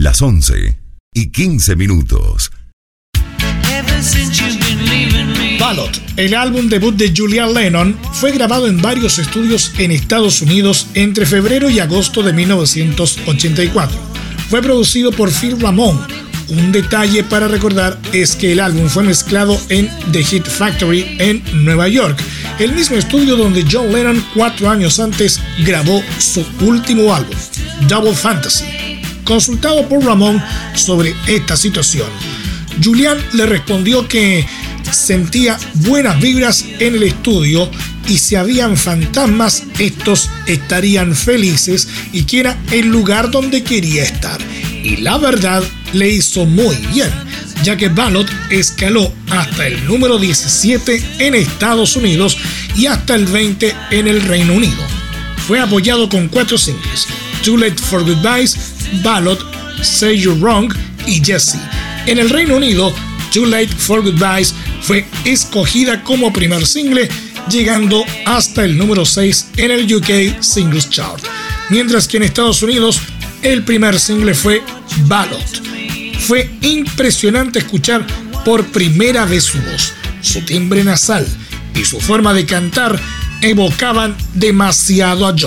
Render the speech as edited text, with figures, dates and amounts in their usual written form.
las 11:15. Ballot, el álbum debut de Julian Lennon, fue grabado en varios estudios en Estados Unidos entre febrero y agosto de 1984. Fue producido por Phil Ramone. Un detalle para recordar es que el álbum fue mezclado en The Hit Factory en Nueva York, el mismo estudio donde John Lennon 4 años antes grabó su último álbum, Double Fantasy. Consultado por Ramone sobre esta situación, Julian le respondió que sentía buenas vibras en el estudio y si habían fantasmas, estos estarían felices y que era el lugar donde quería estar. Y la verdad le hizo muy bien, ya que Ballot escaló hasta el número 17 en Estados Unidos y hasta el 20 en el Reino Unido. Fue apoyado con 4 singles: Too Late for Goodbyes, Ballot, Say You're Wrong y Jessie. En el Reino Unido, Too Late for Goodbyes fue escogida como primer single, llegando hasta el número 6 en el UK Singles Chart, mientras que en Estados Unidos el primer single fue Ballot. Fue impresionante escuchar por primera vez su voz, su timbre nasal y su forma de cantar evocaban demasiado a John.